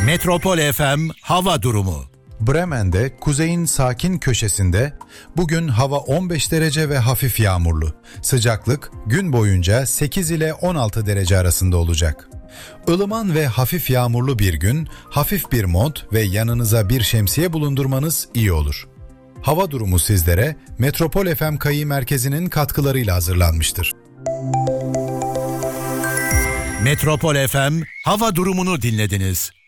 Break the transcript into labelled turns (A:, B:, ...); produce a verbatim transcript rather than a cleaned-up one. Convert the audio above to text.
A: Metropol F M hava durumu.
B: Bremen'de kuzeyin sakin köşesinde bugün hava on beş derece ve hafif yağmurlu. Sıcaklık gün boyunca sekiz ile on altı derece arasında olacak. Ilıman ve hafif yağmurlu bir gün, hafif bir mont ve yanınıza bir şemsiye bulundurmanız iyi olur. Hava durumu sizlere Metropol F M Kayı Merkezi'nin katkılarıyla hazırlanmıştır.
A: Metropol F M hava durumunu dinlediniz.